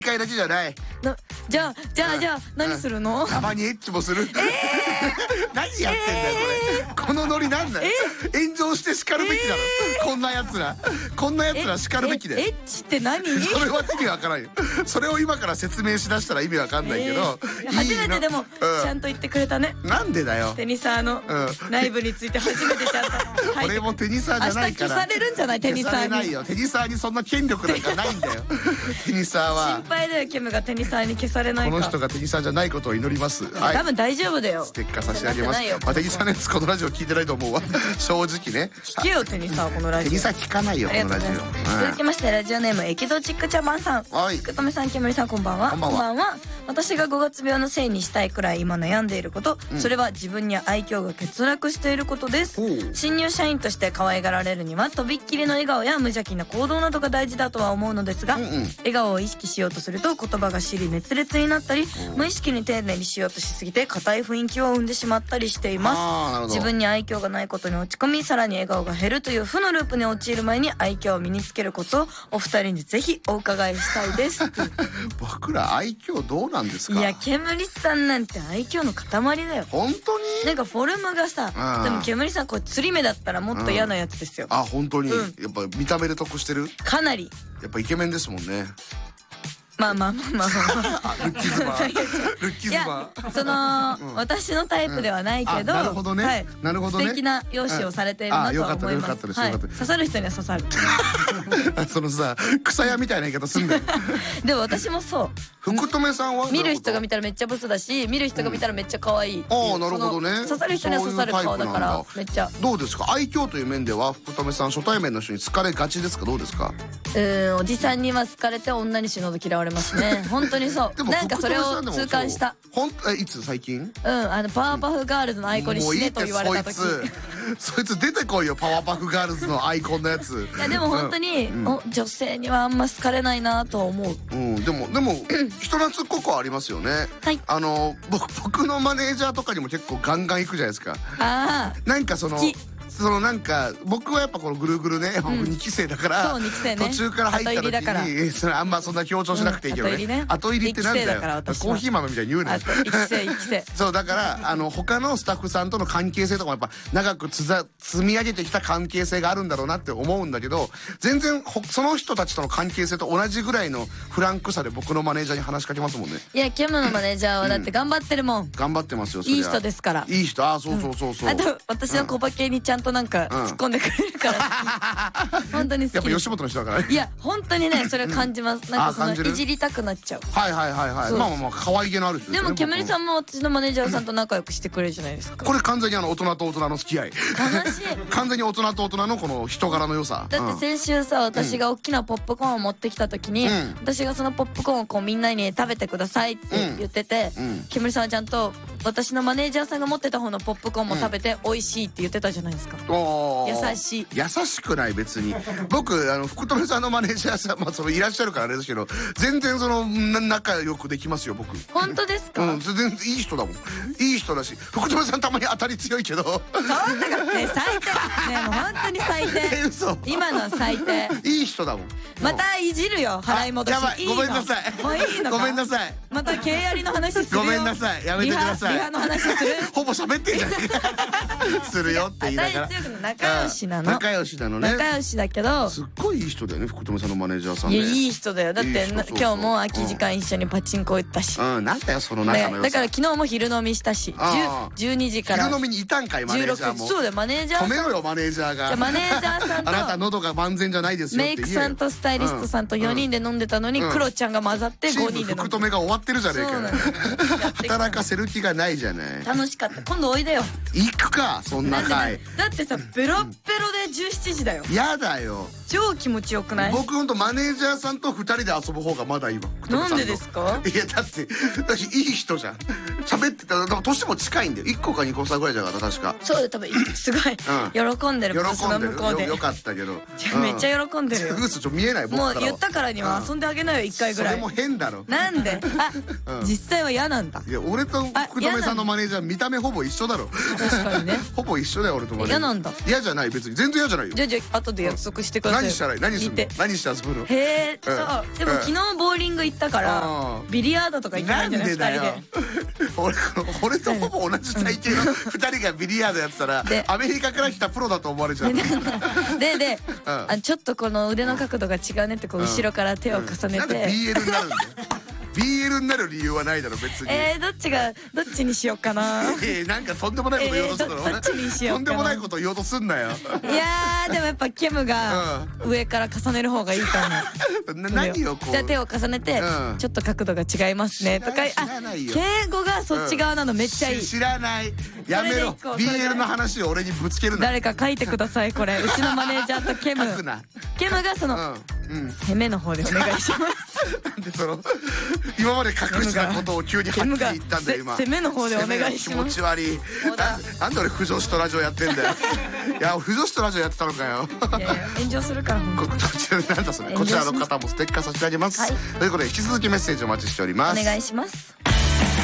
回だけじゃない。 じゃあ何するの？ たまにエッチもする。何やってんだよこれ。このノリなんだよ。炎上して叱るべきだろ。こんなやつら叱るべきだよ。 エッチって何？ それは意味わからんよ。それを今から説明しだしたら意味わかんないけど、 初めてでもちゃんと言ってくれたね。 なんでだよ。 テニサーの内部について初めてちゃんと。 俺もテニサーじゃないから。 明日消されるんじゃない？テニサーに。 消されないよ。テニサーにそんな権力なんかないんだよ。テニサーは心配だよ。ケムがテニサーに消されないか。 この人がテニサーじゃないことを祈ります。 多分大丈夫だよ。 ステッカー差し上げます。テニサーのやつこのラジオ聞いてないと思うわ。正直ね。 聞けよテニサーこのラジオ。 テニサー聞かないよこのラジオ。 続きましてラジオネームエキゾチック茶番さん。福留さん、ケムリさん、こんばんは。こんばんは。私が5月病のせいにしたいくらい今悩んでいること、それは自分に愛嬌が欠落していることです。新入社員として可愛がられるにはとびっきりの笑顔や無邪気な行動などが大事だとは思うのですが、笑顔を意識しようとすると言葉が尻滅裂になったり、無意識に丁寧にしようとしすぎて硬い雰囲気を生んでしまったりしています。自分に愛嬌がないことに落ち込み、さらに笑顔が減るという負のループに陥る前に愛嬌を身につけるコツをお二人にぜひお伺いしたいです。 僕ら愛嬌どうなんですか？ いや、ケムリさんなんて愛嬌の塊だよ。 本当に？ なんかフォルムがさ、でもケムリさんこれ釣り目だったらもっと嫌なやつですよ。 あ、本当に？やっぱ見た目で得してる？ かなり。 やっぱイケメンですもんね。 まあルッキズバー。 いや、その私のタイプではないけど、 なるほどね。なるほどね。 素敵な容姿をされているなとは思います。刺さる人には刺さる。 そのさ、草屋みたいな言い方すんだよ。 でも私もそう。 福留さんは見る人が見たらめっちゃブスだし、見る人が見たらめっちゃ可愛い。 ああ、なるほどね。 刺さる人には刺さる顔だからめっちゃ。 どうですか？愛嬌という面では福留さん初対面の人に好かれがちですか？どうですか？ おじさんには好かれて女に死ぬほど嫌われますね。本当にそう。なんかそれを痛感した。 いつ最近？ パワーパフガールズのアイコンに死ねと言われた時。 そいつ出てこいよ、パワーパフガールズのアイコンのやつ。 いやでも本当に女性にはあんま好かれないなとは思う。 でも人懐っこくはありますよね。僕のマネージャーとかにも結構ガンガン行くじゃないですか。なんかなんか僕はやっぱこのぐるぐるね、2期生だから途中から入った時にあんまそんな強調しなくていいけどね。後入りってなんだよ。コーヒー豆みたいに言うなよ。そうだから他のスタッフさんとの関係性とかもやっぱ長く積み上げてきた関係性があるんだろうなって思うんだけど、全然その人たちとの関係性と同じぐらいのフランクさで僕のマネージャーに話しかけますもんね。いや、ケムのマネージャーはだって頑張ってるもん。頑張ってますよ。いい人ですから。いい人。あ、そうそうそうそう。あと私の小馬系にちゃんとなんか突っ込んでくれるから本当に好き。やっぱ吉本の人だからね。いや本当にね、それ感じます。なんかそのいじりたくなっちゃう。はいはいはいはい。まあまあ可愛げのある人ですね。でも煙さんも私のマネージャーさんと仲良くしてくれるじゃないですか。これ完全に大人と大人の付き合い。悲しい。完全に大人と大人のこの人柄の良さ。だって先週さ、私が大きなポップコーンを持ってきた時に、私がそのポップコーンをこうみんなに食べてくださいって言ってて、煙さんはちゃんと私のマネージャーさんが持ってた方のポップコーンも食べて美味しいって言ってたじゃないですか。優しい。優しくない別に。僕福留さんのマネージャーさん、まあそのいらっしゃるからあれですけど、全然その仲良くできますよ僕。本当ですか？全然いい人だもん。いい人だし、福留さんたまに当たり強いけど。そうだからね、最低。ね、もう本当に最低。嘘。今のは最低。いい人だもん。またいじるよ、払い戻し。やばい、ごめんなさい。もういいのか。ごめんなさい。また毛やりの話するよ。ごめんなさい、やめてください。リハの話する。ほぼ喋ってんじゃん。するよって言いながら。仲良しなの。仲良しなのね。仲良しだけどすっごいいい人だよね、福留さんのマネージャーさんね。いや、いい人だよ。だって今日も空き時間一緒にパチンコ行ったし。なんだよその仲の良さ。だから昨日も昼飲みしたし、12時から昼飲みにいたんかいマネージャーも。そうだよ、マネージャー。止めろよマネージャーが。マネージャーさんとあなた喉が万全じゃないですよって言えよ。メイクさんとスタイリストさんと4人で飲んでたのにクロちゃんが混ざって5人で飲んでた。福留が終わってるじゃねえかよ。働かせる気がないじゃない。楽しかった。今度おいでよ。行くかそんな回。だってさ、ベロッベロで17時だよ。やだよ。超気持ちよくない？僕ほんとマネージャーさんと2人で遊ぶ方がまだいいわ。なんでですか？いやだっていい人じゃん。喋ってたら年も近いんだよ。1個か2個差ぐらいじゃなかった確か。そうだよ、多分すごい喜んでる。喜んでるよかったけど。めっちゃ喜んでるよ。見えない僕からは。もう言ったからには遊んであげなよ1回ぐらい。それも変だろ。なんで？あ、実際は嫌なんだ。いや俺と福留さんのマネージャー見た目ほぼ一緒だろ。確かにね。ほぼ一緒だよ俺とマネージャー。嫌なんだ。嫌じゃない別に全然嫌じゃないよ。じゃあ後で約束してください。 何したら何するの？何して遊ぶの？ でも昨日ボーリング行ったからビリヤードとか行かないんじゃない？2人で。 俺とほぼ同じ体型の2人がビリヤードやってたらアメリカから来たプロだと思われちゃう。でちょっとこの腕の角度が違うねってこう後ろから手を重ねて。 なんで BL になるんだよ。BL になる理由はないだろ別に。 どっちにしようかな。 なんかとんでもないこと言おうとするの。 どっちにしようかな。 とんでもないこと言おうとすんなよ。 いやでもやっぱケムが上から重ねる方がいいと思う。 何をこう。 じゃあ手を重ねてちょっと角度が違いますねとか。敬語がそっち側なのめっちゃいい。 知らない。やめろ。BL の話を俺にぶつけるな。 誰か書いてくださいこれ。うちのマネージャーとケムがその攻めの方でお願いします。 なんでその今まで隠したことを急にはっきり言ったんだよ今。 攻めの方でお願いします。 気持ち悪い。なんで俺不女子とラジオやってんだよ。いや不女子とラジオやってたのかよ。 炎上するから。 なんだそれ。こちらの方もステッカー差し上げます。ということで引き続きメッセージお待ちしております。 お願いします。